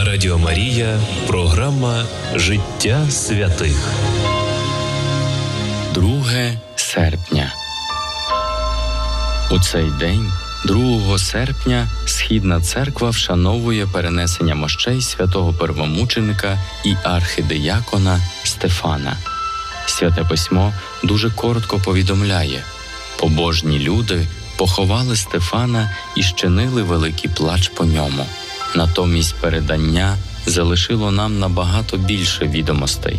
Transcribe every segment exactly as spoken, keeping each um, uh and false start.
Радіо Марія, програма «Життя святих». друге серпня. У цей день, другого серпня, Східна церква вшановує перенесення мощей святого первомученика і архидиякона Стефана. Святе Письмо дуже коротко повідомляє: побожні люди поховали Стефана і щинили великий плач по ньому. Натомість передання залишило нам набагато більше відомостей.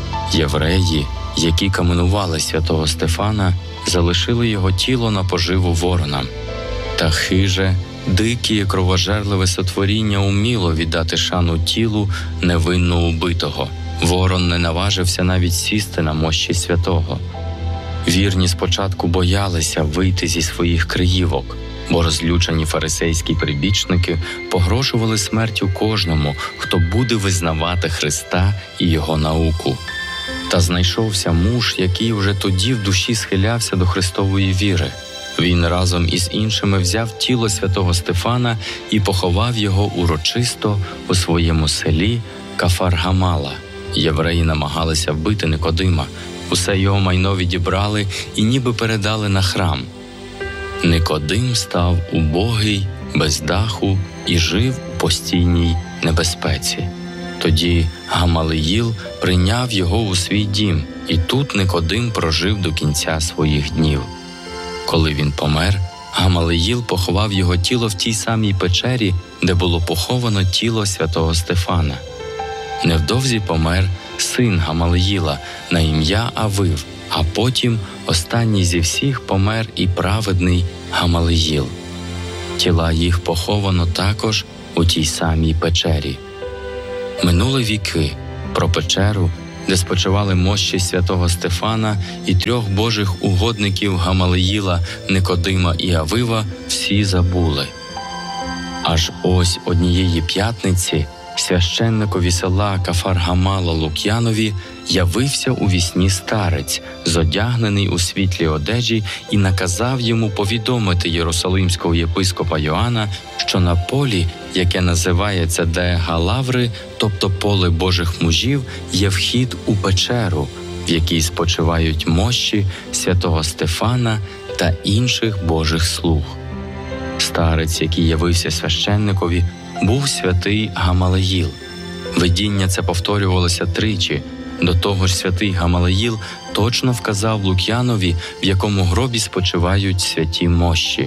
Євреї, які каменували святого Стефана, залишили його тіло на поживу воронам. Та хиже, дике і кровожерливе сотворіння уміло віддати шану тілу невинно убитого. Ворон не наважився навіть сісти на мощі святого. Вірні спочатку боялися вийти зі своїх криївок, бо розлючені фарисейські прибічники погрожували смертю кожному, хто буде визнавати Христа і Його науку. Та знайшовся муж, який вже тоді в душі схилявся до Христової віри. Він разом із іншими взяв тіло святого Стефана і поховав його урочисто у своєму селі Кафар-Гамала. Євреї намагалися вбити Никодима. Усе його майно відібрали і ніби передали на храм. Никодим став убогий, без даху і жив у постійній небезпеці. Тоді Гамалиїл прийняв його у свій дім, і тут Никодим прожив до кінця своїх днів. Коли він помер, Гамалиїл поховав його тіло в тій самій печері, де було поховано тіло святого Стефана. Невдовзі помер син Гамалиїла на ім'я Авив, а потім останній зі всіх помер і праведний Гамалиїл. Тіла їх поховано також у тій самій печері. Минули віки. Про печеру, де спочивали мощі святого Стефана і трьох божих угодників Гамалиїла, Никодима і Авива, всі забули. Аж ось однієї п'ятниці священникові села Кафар-Гамала Лук'янові явився у вісні старець, зодягнений у світлі одежі, і наказав йому повідомити єрусалимського єпископа Йоанна, що на полі, яке називається Де Галаври, тобто поле Божих мужів, є вхід у печеру, в якій спочивають мощі святого Стефана та інших Божих слуг. Старець, який явився священникові, був святий Гамалиїл. Видіння це повторювалося тричі. До того ж святий Гамалиїл точно вказав Лук'янові, в якому гробі спочивають святі мощі.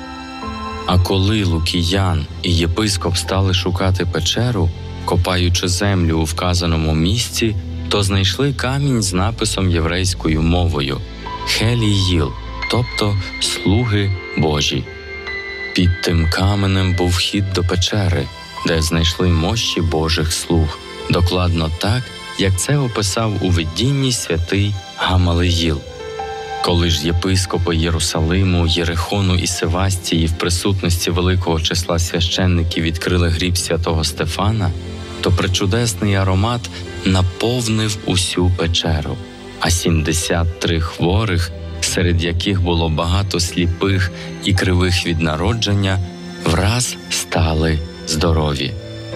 А коли Лукіян і єпископ стали шукати печеру, копаючи землю у вказаному місці, то знайшли камінь з написом єврейською мовою «Хеліїл», тобто «Слуги Божі». Під тим каменем був вхід до печери, де знайшли мощі Божих слуг, докладно так, як це описав у видінні святий Гамалиїл. Коли ж єпископи Єрусалиму, Єрихону і Севастії в присутності великого числа священників відкрили гріб святого Стефана, то пречудесний аромат наповнив усю печеру, а сімдесят три хворих, серед яких було багато сліпих і кривих від народження, враз стали здорові.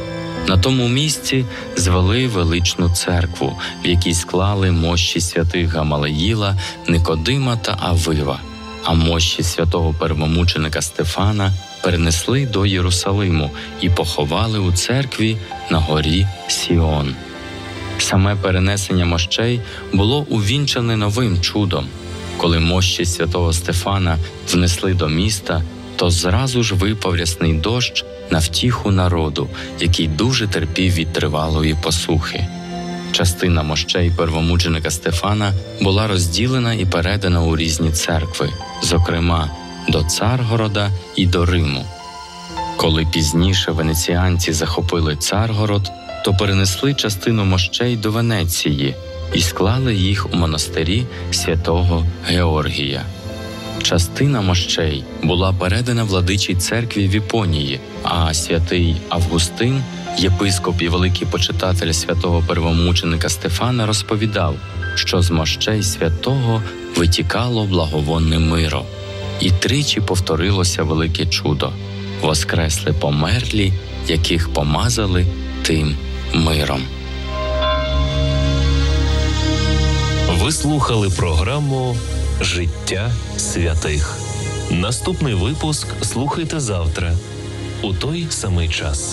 На тому місці звели величну церкву, в якій склали мощі святих Гамалиїла, Никодима та Авива, а мощі святого первомученика Стефана перенесли до Єрусалиму і поховали у церкві на горі Сіон. Саме перенесення мощей було увінчане новим чудом. Коли мощі святого Стефана внесли до міста, то зразу ж випав рясний дощ на втіху народу, який дуже терпів від тривалої посухи. Частина мощей первомученика Стефана була розділена і передана у різні церкви, зокрема до Царгорода і до Риму. Коли пізніше венеціанці захопили Царгород, то перенесли частину мощей до Венеції і склали їх у монастирі святого Георгія. Частина мощей була передана владичій церкві в Іпонії, а святий Августин, єпископ і великий почитатель святого первомученика Стефана, розповідав, що з мощей святого витікало благовонне миро. І тричі повторилося велике чудо. Воскресли померлі, яких помазали тим миром. Ви слухали програму «Життя святих». Наступний випуск слухайте завтра у той самий час.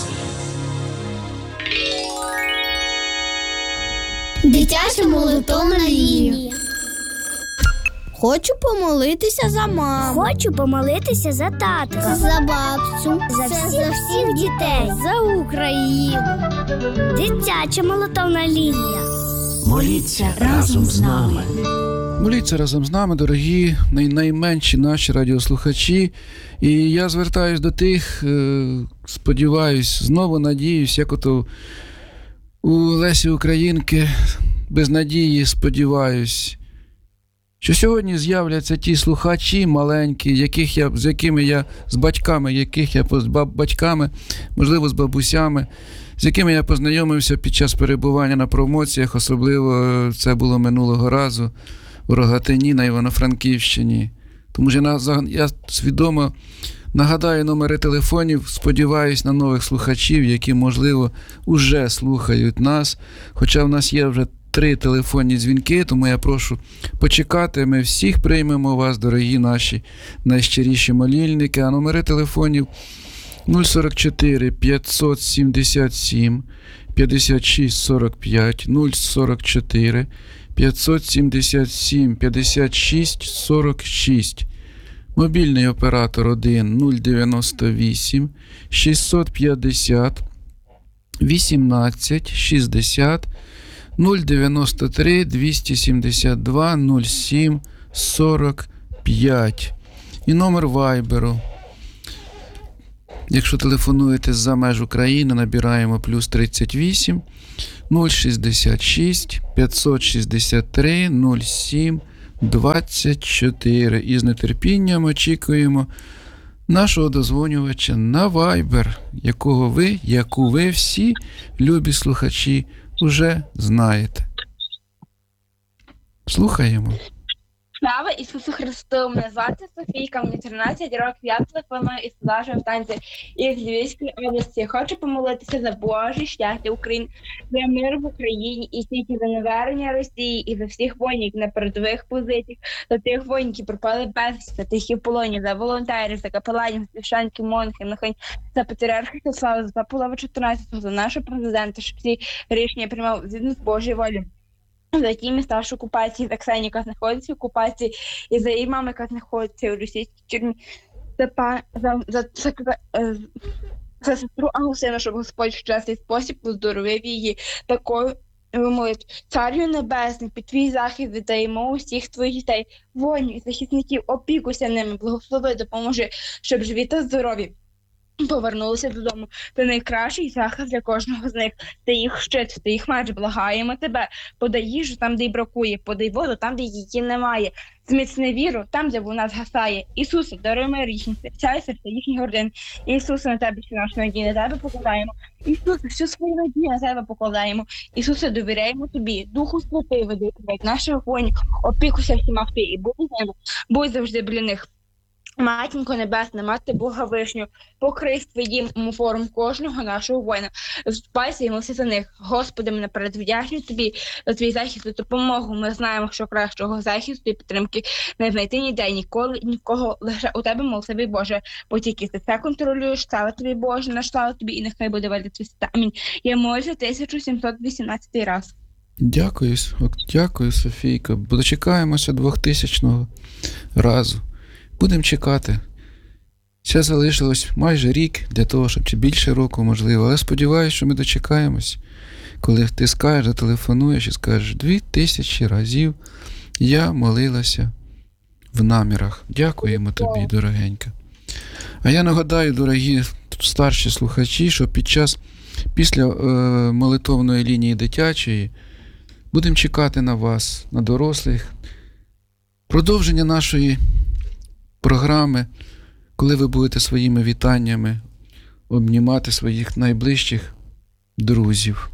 Дитяча молитовна лінія. Хочу помолитися за маму. Хочу помолитися за татка. За бабцю. За Це всіх, за всіх дітей. За Україну. Дитяча молитовна лінія. Моліться разом з нами. Моліться разом з нами, дорогі най- найменші наші радіослухачі. І я звертаюсь до тих, е, сподіваюсь, знову надіюсь, як ото у Лесі Українки, без надії сподіваюсь, що сьогодні з'являться ті слухачі маленькі, яких я, з якими я, з батьками, яких я, з баб, батьками, можливо, з бабусями, з якими я познайомився під час перебування на промоціях, особливо це було минулого разу у Рогатині на Івано-Франківщині. Тому що я, я свідомо нагадаю номери телефонів, сподіваюсь на нових слухачів, які, можливо, уже слухають нас. Хоча в нас є вже три телефонні дзвінки, тому я прошу почекати. Ми всіх приймемо вас, дорогі наші найщиріші молільники. А номери телефонів нуль сорок чотири п'ятсот сімдесят сім п'ятдесят шість сорок п'ять, нуль сорок чотири п'ятсот сімдесят сім п'ятдесят шість сорок шість. Мобільний оператор один нуль дев'яносто вісім шістсот п'ятдесят вісімнадцять шістдесят, нуль дев'яносто три двісті сімдесят два нуль сім сорок п'ять. І номер вайберу. Якщо телефонуєте з-за меж України, набираємо плюс тридцять вісім нуль шістдесят шість п'ятсот шістдесят три нуль сім двадцять чотири. І з нетерпінням очікуємо нашого дозвонювача на Viber, якого ви, яку ви всі, любі слухачі, уже знаєте. Слухаємо. Слава Ісусу Христу! Мене звати Софійка, мені тринадцять років, я телефоную із Лажою в танці із Львівської області. Хочу помолитися за Божий шлях для України, за мир в Україні і стільки за навернення Росії і за всіх воїнів на передових позиціях, за тих воїнів, які пропали безвісти, за тих і в полоні, за волонтерів, за капеланів, за священників, монахів, нахай, за патріарха Слава, за Павла чотирнадцятого, за нашого президента, щоб всі рішення приймав згідно з Божою волею. За ті міста ж окупації, за Ксенію, яка знаходиться в окупації, і за її маму, яка знаходиться у російській тюрмі, за, па, за, за, за, за, за сестру Агусину, щоб Господь в чесний спосіб поздоровив її такою молитвою. Царю Небесний, під твій захист віддаємо усіх твоїх дітей, воїнів і захисників, опікуйся ними, благослови, допоможи, щоб живі та здорові повернулися додому. Ти найкращий захист для кожного з них. Ти їх щит, ти їх меч, благаємо тебе. Подай їжу там, де й бракує, подай воду там, де її немає. Зміцни віру там, де вона згасає. Ісусе, даруй мир їхнім серця і серця їхніх гордин. Ісусе, на тебе всю нашу надію, на тебе покладаємо. Ісусе, всю свою надію на тебе покладаємо. Ісусе, довіряємо тобі. Духу Святий, веди тебе, наших воїнів, опікуйся всіма хто і будь з ними, будь завжди біля них. Матінко Небесна, Мати Бога Вишню, покрий твоїм форм кожного нашого воїна. Вступайся і молися за них. Господи, ми наперед вдячні тобі за твій захист і допомогу. Ми знаємо, що кращого захисту і підтримки не знайти ніде, ніколи, нікого, лише у тебе, милосердний Боже, бо тільки ти це контролюєш, слава тобі, Боже, наш слава тобі, і нехай буде велика твій свята. Амінь. Я молюся тисяча сімсот вісімнадцятий раз. Дякую, дякую, Софійка. Дочекаємося двохтисячного разу. Будемо чекати. Ще залишилось майже рік для того, щоб чи більше року, можливо. Але сподіваюся, що ми дочекаємось, коли ти скажеш, зателефонуєш і скажеш дві тисячі разів я молилася в намірах. Дякуємо тобі, дорогенька. А я нагадаю, дорогі старші слухачі, що під час, після е, молитовної лінії дитячої будемо чекати на вас, на дорослих. Продовження нашої програми, коли ви будете своїми вітаннями обнімати своїх найближчих друзів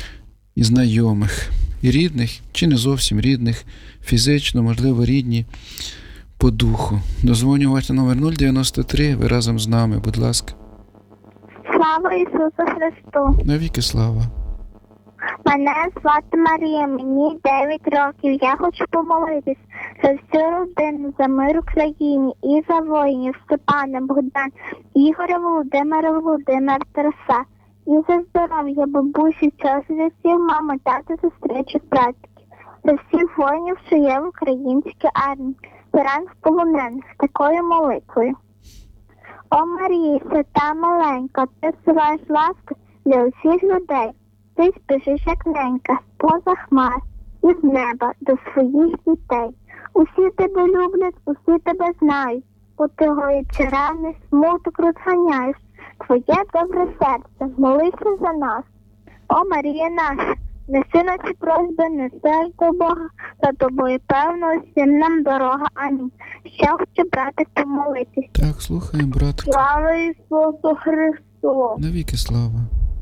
і знайомих, і рідних, чи не зовсім рідних, фізично, можливо, рідні по духу. Дозвонювати номер нуль дев'яносто три, ви разом з нами, будь ласка. Слава Ісусу Христу! Навіки слава. Мене звати Марія, мені дев'ять років. Я хочу помолитись за всю родину, за мир в Україні і за воїнів Степана, Богдан, Ігоря, Володимира, Володимира, Тараса. І за здоров'я бабусі, чоловіків, мами, тата, сестричок, братиків. За всіх воїнів, що є в українській армії, поранених полонених, такою молитвою. О Марія, свята маленька, ти зсилаєш ласку для усіх людей. Ти спішиш, як ненька, поза хмар, із неба до своїх дітей. Усі тебе люблять, усі тебе знають, бо ти гоїчи рани, смуток розганяєш. Твоє добре серце, молися за нас. О Марія наша, неси наші просьби, неси до Бога, за тобою певно всім нам дорога. Амінь. Ще хочу, братик, помолитись. Так, слухаємо, брат. Слава Ісусу Христу! Навіки слава.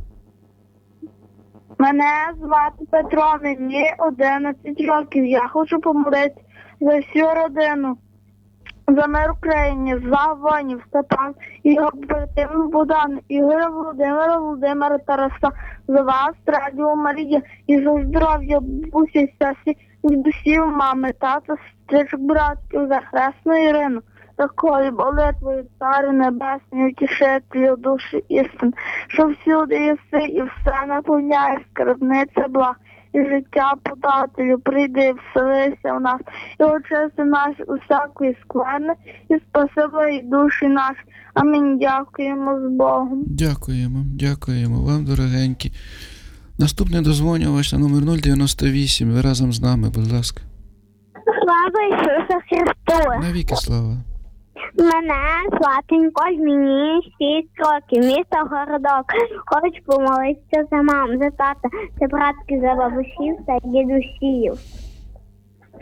Мене звати Петро, мені одинадцять років. Я хочу помолитися за всю родину, за мир в Україні, за воїнів Степан, його побратимів Богдан, Ігоря, Володимира, Володимира, Тараса, за вас, Радіо Марія, і за здоров'я бабусі, сесі, дідусів, мами, тата, сестричок, братів, за хресну Ірину, такою молитвою, Царю Небесний, утішителю душі істин, що всюди єси і все наповняє, скарбниця благ, і життя подателю, прийди, вселися в нас, і очисти нас усякої скверни, і спаси благі душі наші. Амінь. Дякуємо з Богом. Дякуємо, дякуємо вам, дорогенькі. Наступний дозвонювач на номер нуль дев'яносто вісім. Ви разом з нами, будь ласка. Слава Ісусу Христу! Навіки слава. Мене звати Ніколь, мені шість років, місто Городок. Хочу помолитися за маму, за тата, за братків, за бабусів та дідусів.